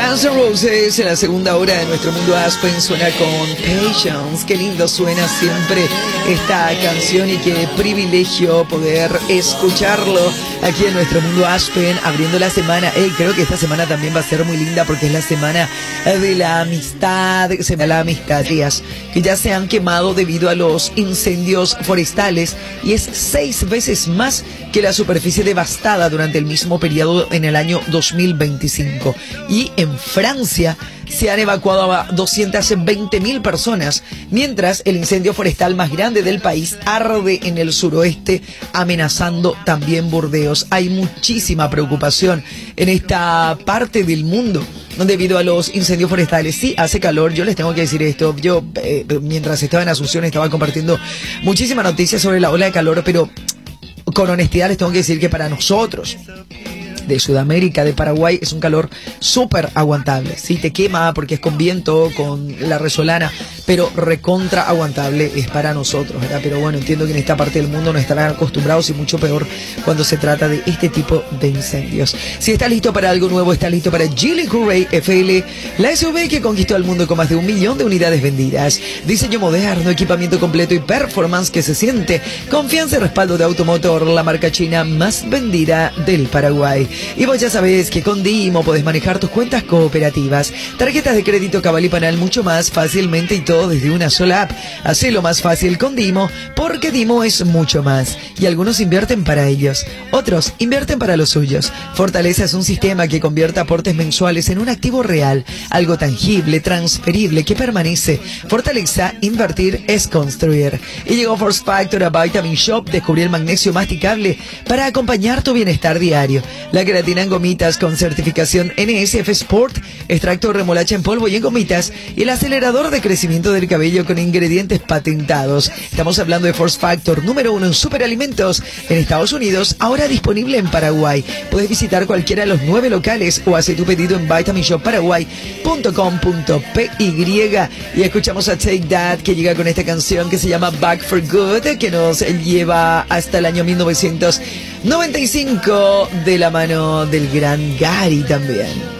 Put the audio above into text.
Guns N' Roses en la segunda hora de Nuestro Mundo Aspen suena con Patience. Qué lindo suena siempre esta canción y qué privilegio poder escucharlo aquí en Nuestro Mundo Aspen, abriendo la semana. Creo que esta semana también va a ser muy linda porque es la semana de la amistad, la amistad, días que ya se han quemado debido a los incendios forestales y es 6 veces más que la superficie devastada durante el mismo periodo en el año 2025. Y en Francia se han evacuado a 220.000 personas, mientras el incendio forestal más grande del país arde en el suroeste, amenazando también Burdeos. Hay muchísima preocupación en esta parte del mundo debido a los incendios forestales. Sí, hace calor, yo les tengo que decir esto. Yo, mientras estaba en Asunción, estaba compartiendo muchísimas noticias sobre la ola de calor, pero con honestidad les tengo que decir que para nosotros de Sudamérica, de Paraguay, es un calor súper aguantable. Sí, te quema porque es con viento, con la resolana, pero recontra aguantable es para nosotros, ¿verdad? Pero bueno, entiendo que en esta parte del mundo no estarán acostumbrados y mucho peor cuando se trata de este tipo de incendios. Si estás listo para algo nuevo, estás listo para Geely Hurray FL, la SUV que conquistó al mundo con más de 1 millón de unidades vendidas. Diseño moderno, equipamiento completo y performance que se siente. Confianza y respaldo de Automotor, la marca china más vendida del Paraguay. Y vos ya sabés que con Dimo podés manejar tus cuentas cooperativas, tarjetas de crédito, cabal y panal mucho más fácilmente y todo desde una sola app. Hacelo más fácil con Dimo, porque Dimo es mucho más. Y algunos invierten para ellos, otros invierten para los suyos. Fortaleza es un sistema que convierte aportes mensuales en un activo real, algo tangible, transferible, que permanece. Fortaleza, invertir es construir. Y llegó Force Factor a Vitamin Shop. Descubrí el magnesio masticable para acompañar tu bienestar diario. La creatina en gomitas con certificación NSF Sport, extracto de remolacha en polvo y en gomitas, y el acelerador de crecimiento del cabello con ingredientes patentados. Estamos hablando de Force Factor, número 1 en superalimentos en Estados Unidos, ahora disponible en Paraguay. Puedes visitar cualquiera de los 9 locales o hacer tu pedido en vitaminshopparaguay.com.py. Y escuchamos a Take That, que llega con esta canción que se llama Back for Good, que nos lleva hasta el año 1995 de la mano del gran Gary también.